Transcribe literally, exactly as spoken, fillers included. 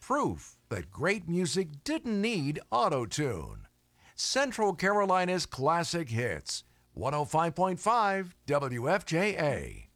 proof that great music didn't need auto-tune. Central Carolina's classic hits, one oh five point five W F J A.